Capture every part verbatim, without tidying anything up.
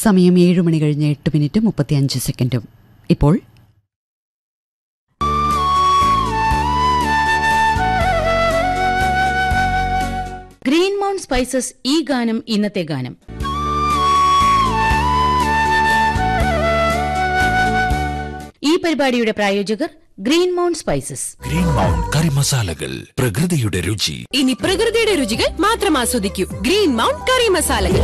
സമയം ഏഴ് മണി കഴിഞ്ഞ് എട്ട് മിനിറ്റ് മുപ്പത്തിയഞ്ച് സെക്കൻഡും. ഇപ്പോൾ ഗ്രീൻ മൗണ്ട് സ്പൈസസ് ഈ ഗാനം ഇന്നത്തെ ഗാനം. ഈ പരിപാടിയുടെ പ്രായോജകർ green mount spices. Green mount കറി മസാലകൾ, പ്രകൃതിയുടെ രുചി. ഇനി പ്രകൃതിയുടെ രുചികൾ മാത്രം ആസ്വദിക്കൂ. ഗ്രീൻ മൗണ്ട് കറി മസാലകൾ.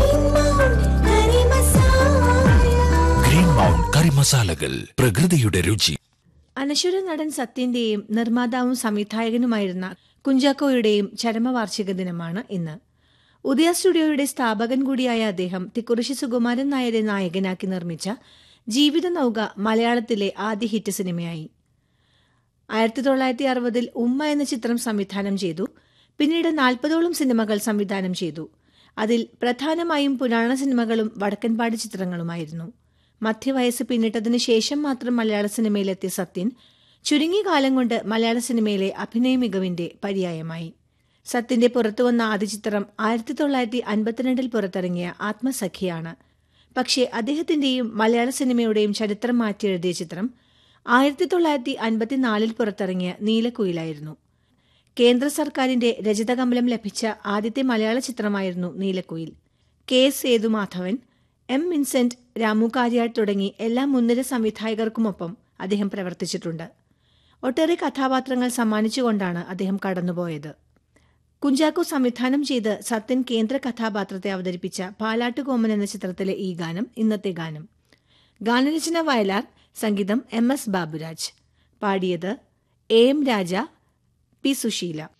ഗ്രീൻ മൗണ്ട് കറി മസാലകൾ, പ്രകൃതിയുടെ രുചി. അനശ്വര നടൻ സത്യന്റെയും നിർമ്മാതാവും സംവിധായകനുമായിരുന്ന കുഞ്ചാക്കോയുടെയും ചരമവാർഷിക ദിനമാണ് ഇന്ന്. ഉദയ സ്റ്റുഡിയോയുടെ സ്ഥാപകൻ കൂടിയായ അദ്ദേഹം തിക്കുറിശ്ശി സുകുമാരൻ നായരെ നായകനാക്കി നിർമ്മിച്ച ജീവിത നൗക മലയാളത്തിലെ ആദ്യ ഹിറ്റ് സിനിമയായി. ആയിരത്തി തൊള്ളായിരത്തി അറുപതിൽ ഉമ്മ എന്ന ചിത്രം സംവിധാനം ചെയ്തു. പിന്നീട് നാൽപ്പതോളം സിനിമകൾ സംവിധാനം ചെയ്തു. അതിൽ പ്രധാനമായും പുരാണ സിനിമകളും വടക്കൻപാട് ചിത്രങ്ങളുമായിരുന്നു. മധ്യവയസ്സ് പിന്നിട്ടതിനു ശേഷം മാത്രം മലയാള സിനിമയിലെത്തിയ സത്യൻ ചുരുങ്ങിയ കാലം കൊണ്ട് മലയാള സിനിമയിലെ അഭിനയ മികവിന്റെ പര്യായമായി. സത്യന്റെ പുറത്തുവന്ന ആദ്യ ചിത്രം ആയിരത്തി തൊള്ളായിരത്തി അൻപത്തിരണ്ടിൽ പുറത്തിറങ്ങിയ ആത്മസഖിയാണ്. പക്ഷേ അദ്ദേഹത്തിന്റെയും മലയാള സിനിമയുടെയും ചരിത്രം മാറ്റിയെഴുതിയ ചിത്രം ആയിരത്തി തൊള്ളായിരത്തി അൻപത്തിനാലിൽ പുറത്തിറങ്ങിയ നീലക്കുയിലായിരുന്നു. കേന്ദ്ര സർക്കാരിന്റെ രജതകമലം ലഭിച്ച ആദ്യത്തെ മലയാള ചിത്രമായിരുന്നു Neelakuyil. K S Sethumadhavan, M Vincent, Ramu Kariat തുടങ്ങി എല്ലാ മുൻനിര സംവിധായകർക്കുമൊപ്പം അദ്ദേഹം പ്രവർത്തിച്ചിട്ടുണ്ട്. ഒട്ടേറെ കഥാപാത്രങ്ങൾ സമ്മാനിച്ചുകൊണ്ടാണ് അദ്ദേഹം കടന്നുപോയത്. കുഞ്ചാക്കോ സംവിധാനം ചെയ്ത് സത്യൻ കേന്ദ്ര കഥാപാത്രത്തെ അവതരിപ്പിച്ച പാലാട്ടുകോമൻ എന്ന ചിത്രത്തിലെ ഈ ഗാനം ഇന്നത്തെ ഗാനം. ഗാനരചന വയലാർ, സംഗീതം എം എസ് ബാബുരാജ്. പാടിയത് A M Raja, P Susheela.